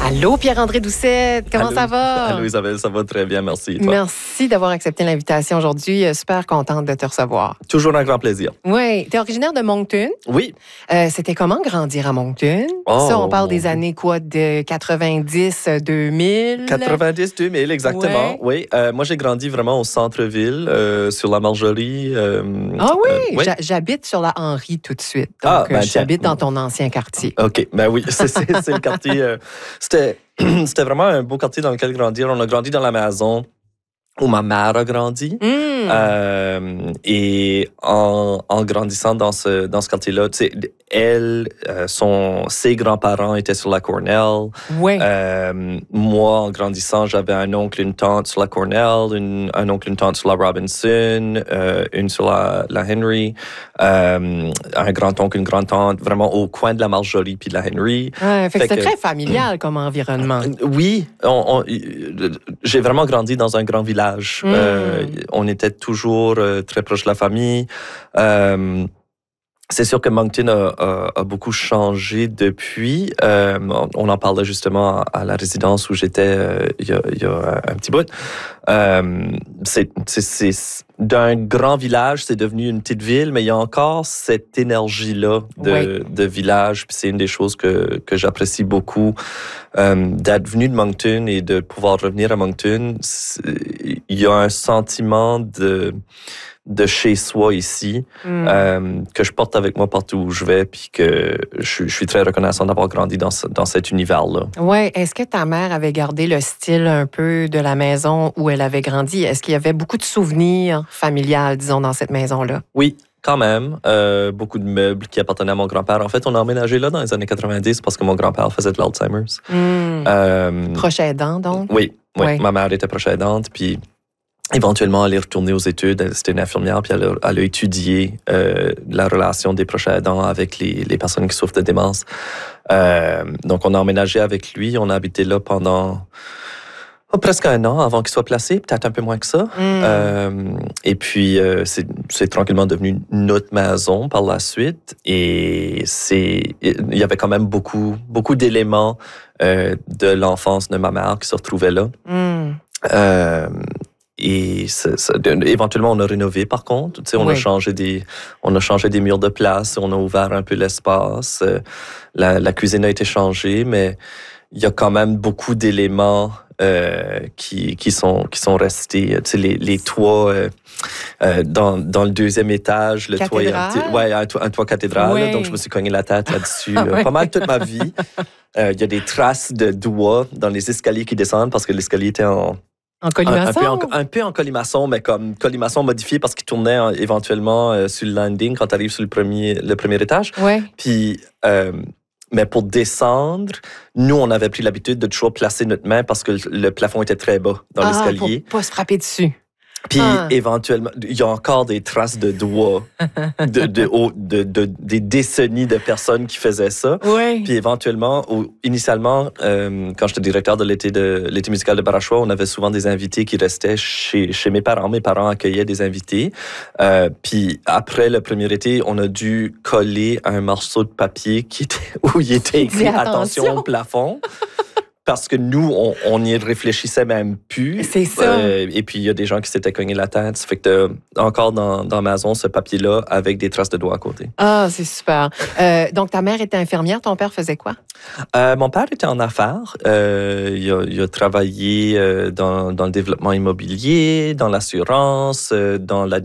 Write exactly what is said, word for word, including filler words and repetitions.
Allô, Pierre-André Doucette, comment Allô. ça va? Allô, Isabelle, ça va très bien, merci. Toi? Merci d'avoir accepté l'invitation aujourd'hui. Euh, Super contente de te recevoir. Toujours un grand plaisir. Oui, tu es originaire de Moncton. Oui. Euh, C'était comment grandir à Moncton? Oh, Ça, on parle des mon années quoi, de quatre-vingt-dix, deux mille? quatre-vingt-dix, deux mille, exactement. Ouais. Oui. Euh, moi, j'ai grandi vraiment au centre-ville, euh, sur la Marjorie. euh, Ah oui, euh, oui. J'ha- j'habite sur la Henri tout de suite. Donc, Ah, ben, euh, tiens. j'habite dans ton ancien quartier. OK, ben oui, c'est c'est- c'est le quartier. euh, C'était c'était vraiment un beau quartier dans lequel grandir. On a grandi dans la maison où ma mère a grandi. Hum. Euh, et en, en grandissant dans ce, dans ce quartier-là, tu sais, elle, euh, son, ses grands-parents étaient sur la Cornell. Oui. Euh, moi, en grandissant, j'avais un oncle, une tante sur la Cornell, une, un oncle, une tante sur la Robinson, euh, une sur la, la Henry, euh, un grand-oncle, une grande-tante, vraiment au coin de la Marjorie puis de la Henry. Ouais, fait que fait c'est que- très familial comme environnement. Oui, on- on- j'ai vraiment grandi dans un grand village. Mm. Euh, on était toujours euh, très proche de la famille. Euh, c'est sûr que Moncton a, a- a beaucoup changé depuis. Euh, on, on en parlait justement à, à la résidence où j'étais euh, il y, a, il y a un petit bout. Euh, c'est, c'est, c'est- d'un grand village, c'est devenu une petite ville, mais il y a encore cette énergie-là de, Oui. de village. Puis c'est une des choses que, que j'apprécie beaucoup. Euh, d'être venu de Moncton et de pouvoir revenir à Moncton, c'est- il y a un sentiment de, de chez soi ici Hum. euh, que je porte avec moi partout où je vais, puis que je, je suis très reconnaissant d'avoir grandi dans, ce- dans cet univers-là. Oui. Est-ce que ta mère avait gardé le style un peu de la maison où elle avait grandi? Est-ce qu'il y avait beaucoup de souvenirs familiales, disons, dans cette maison-là? Oui, quand même. Euh, beaucoup de meubles qui appartenaient à mon grand-père. En fait, on a emménagé là dans les années quatre-vingt-dix parce que mon grand-père faisait de l'Alzheimer's. Hum. Euh, Proche aidant, donc? Oui, oui. Ouais. Ma mère était proche aidante, puis éventuellement, elle est retournée aux études. Elle- C'était une infirmière, puis elle a, elle a étudié euh, la relation des proches aidants avec les, les personnes qui souffrent de démence. Euh, donc, on a emménagé avec lui. On a habité là pendant oh, presque un an avant qu'il soit placé, peut-être un peu moins que ça. Hum. Euh, et puis, euh, c'est, c'est tranquillement devenu notre maison par la suite. Et c'est, il y avait quand même beaucoup, beaucoup d'éléments euh, de l'enfance de ma mère qui se retrouvaient là. Hum. Euh, et ça- ça- éventuellement, on a rénové par contre. Tu sais, on, Oui. a changé des, on a changé des murs de place, on a ouvert un peu l'espace. Euh, La, la cuisine a été changée, mais il y a quand même beaucoup d'éléments euh, qui, qui, sont, qui sont restés. Tu sais, les, les toits euh, euh, dans, dans le deuxième étage, le toit est un, petit- Cathédrale? ouais, un, toit, un toit cathédrale. Oui. Donc, je me suis cogné la tête là-dessus Ah euh, ouais. pas mal toute ma vie. Euh, Il y a des traces de doigts dans les escaliers qui descendent parce que l'escalier était en, En un, colimaçon? un peu en, un peu en colimaçon, mais comme colimaçon modifié parce qu'il tournait euh, éventuellement euh, sur le landing quand tu arrives sur le premier, le premier étage. Oui. Puis, euh, mais pour descendre, nous, on avait pris l'habitude de toujours placer notre main parce que le, le plafond était très bas dans Ah, l'escalier. pour pas se frapper dessus. Puis, Ah. éventuellement, il y a encore des traces de doigts de, de, au- de, de- des décennies de personnes qui faisaient ça. Oui. Puis éventuellement, au- initialement, euh, quand j'étais directeur de l'été de l'été musical de Barachois, on avait souvent des invités qui restaient chez, chez mes parents. Mes parents accueillaient des invités. Euh, puis après le premier été, on a dû coller un morceau de papier qui était, où il était écrit Dis « Attention attention. au plafond ». Parce que nous, on, on n'y réfléchissait même plus. C'est ça. Euh, et puis, il y a des gens qui s'étaient cognés la tête. Ça fait que t'as encore dans, dans ma maison ce papier-là avec des traces de doigts à côté. Ah, c'est super. Euh, donc, ta mère était infirmière, ton père faisait quoi? Euh, mon père était en affaires. Euh, il, a, il a travaillé euh, dans, dans le développement immobilier, dans l'assurance, euh, dans la